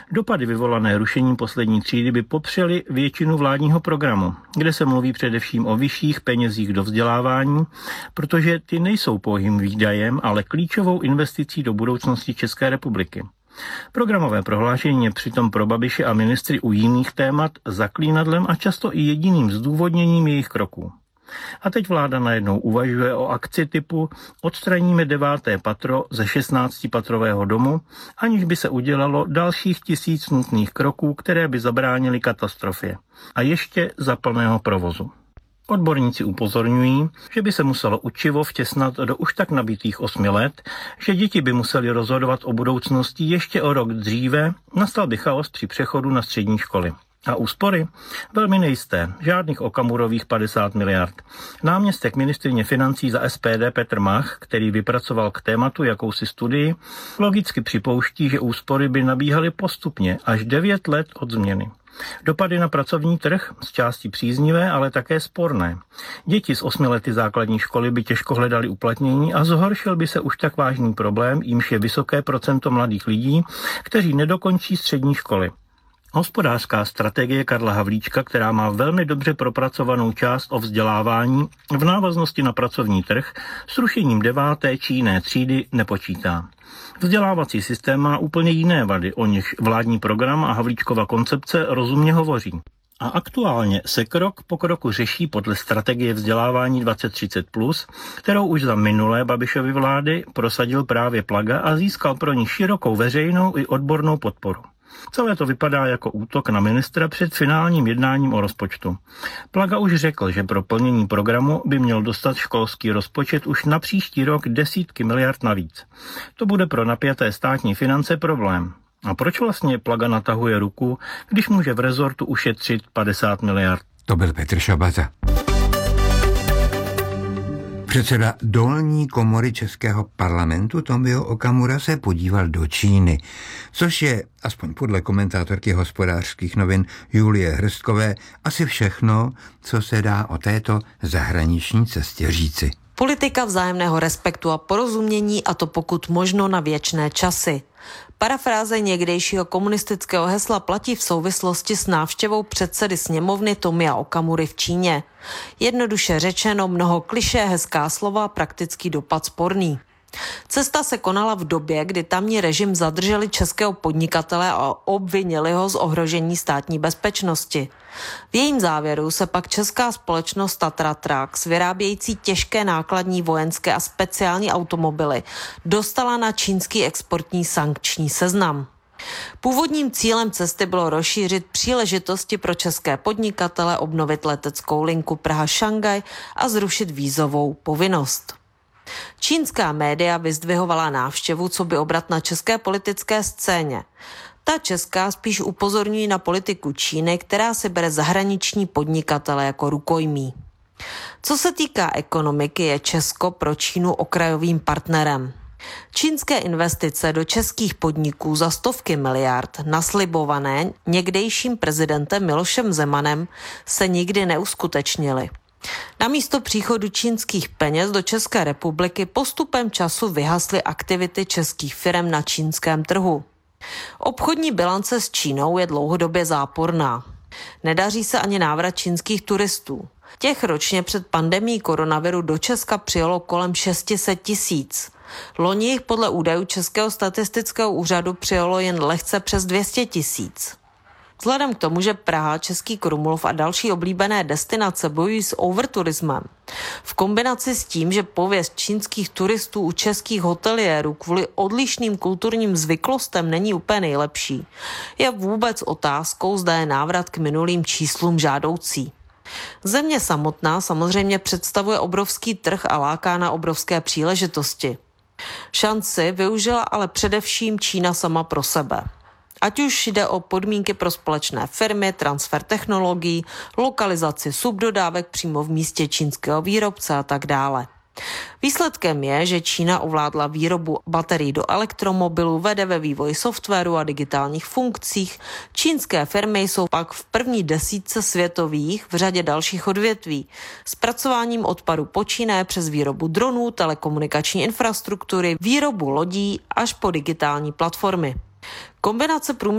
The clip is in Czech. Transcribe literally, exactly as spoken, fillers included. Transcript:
Dopady vyvolané rušením poslední třídy by popřely většinu vládního programu, kde se mluví především o vyšších penězích do vzdělávání, protože ty nejsou pouhým výdajem, ale klíčovou investicí do budoucnosti České republiky. Programové prohlášení je přitom pro Babiše a ministry u jiných témat zaklínadlem a často i jediným zdůvodněním jejich kroků. A teď vláda najednou uvažuje o akci typu odstraníme deváté patro ze šestnáctipatrového domu, aniž by se udělalo dalších tisíc nutných kroků, které by zabránily katastrofě. A ještě za plného provozu. Odborníci upozorňují, že by se muselo učivo vtěsnat do už tak nabitých osmi let, že děti by museli rozhodovat o budoucnosti ještě o rok dříve, nastal by chaos při přechodu na střední školy. A úspory? Velmi nejisté, žádných Okamurových padesát miliard. Náměstek ministryně financí za S P D Petr Mach, který vypracoval k tématu jakousi studii, logicky připouští, že úspory by nabíhaly postupně až devět let od změny. Dopady na pracovní trh z části příznivé, ale také sporné. Děti z osmi lety základní školy by těžko hledali uplatnění a zhoršil by se už tak vážný problém, jímž je vysoké procento mladých lidí, kteří nedokončí střední školy. Hospodářská strategie Karla Havlíčka, která má velmi dobře propracovanou část o vzdělávání v návaznosti na pracovní trh, s rušením deváté či jiné třídy nepočítá. Vzdělávací systém má úplně jiné vady, o nichž vládní program a Havlíčkova koncepce rozumně hovoří. A aktuálně se krok po kroku řeší podle strategie vzdělávání dvacet třicet plus, kterou už za minulé Babišovy vlády prosadil právě Plaga a získal pro ní širokou veřejnou i odbornou podporu. Celé to vypadá jako útok na ministra před finálním jednáním o rozpočtu. Plaga už řekl, že pro plnění programu by měl dostat školský rozpočet už na příští rok desítky miliard navíc. To bude pro napjaté státní finance problém. A proč vlastně Plaga natahuje ruku, když může v rezortu ušetřit padesát miliard? To byl Petr Šabata. Předseda dolní komory Českého parlamentu Tomio Okamura se podíval do Číny, což je, aspoň podle komentátorky Hospodářských novin Julie Hrstkové, asi všechno, co se dá o této zahraniční cestě říci. Politika vzájemného respektu a porozumění, a to pokud možno na věčné časy. Parafráze někdejšího komunistického hesla platí v souvislosti s návštěvou předsedy sněmovny Tomia Okamury v Číně. Jednoduše řečeno, mnoho klišé, hezká slova, praktický dopad sporný. Cesta se konala v době, kdy tamní režim zadrželi českého podnikatele a obvinili ho z ohrožení státní bezpečnosti. V jejím závěru se pak česká společnost Tatra Trucks, vyrábějící těžké nákladní vojenské a speciální automobily, dostala na čínský exportní sankční seznam. Původním cílem cesty bylo rozšířit příležitosti pro české podnikatele, obnovit leteckou linku Praha-Šangaj a zrušit vízovou povinnost. Čínská média vyzdvihovala návštěvu coby obrat na české politické scéně. Ta česká spíš upozorňují na politiku Číny, která si bere zahraniční podnikatele jako rukojmí. Co se týká ekonomiky, je Česko pro Čínu okrajovým partnerem. Čínské investice do českých podniků za stovky miliard, naslibované někdejším prezidentem Milošem Zemanem, se nikdy neuskutečnily. Namísto příchodu čínských peněz do České republiky postupem času vyhasly aktivity českých firem na čínském trhu. Obchodní bilance s Čínou je dlouhodobě záporná. Nedaří se ani návrat čínských turistů. Těch ročně před pandemií koronaviru do Česka přijelo kolem šest set tisíc. Loni jich podle údajů Českého statistického úřadu přijelo jen lehce přes dvě stě tisíc. Vzhledem k tomu, že Praha, Český Krumlov a další oblíbené destinace bojují s overturismem, v kombinaci s tím, že pověst čínských turistů u českých hoteliérů kvůli odlišným kulturním zvyklostem není úplně nejlepší, je vůbec otázkou, zda je návrat k minulým číslům žádoucí. Země samotná samozřejmě představuje obrovský trh a láká na obrovské příležitosti. Šanci využila ale především Čína sama pro sebe. Ať už jde o podmínky pro společné firmy, transfer technologií, lokalizaci subdodávek přímo v místě čínského výrobce a tak dále. Výsledkem je, že Čína ovládla výrobu baterií do elektromobilů, vede ve vývoji softwaru a digitálních funkcích. Čínské firmy jsou pak v první desítce světových v řadě dalších odvětví. Zpracováním odpadu počínaje přes výrobu dronů, telekomunikační infrastruktury, výrobu lodí až po digitální platformy. Kombinace průmyslu